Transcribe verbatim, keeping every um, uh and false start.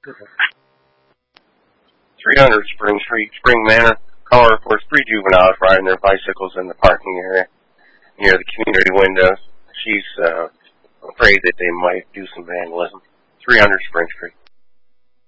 three hundred Spring Street, Spring Manor. Caller reports three juveniles riding their bicycles in the parking area near the community windows. She's uh, afraid that they might do some vandalism. three hundred Spring Street.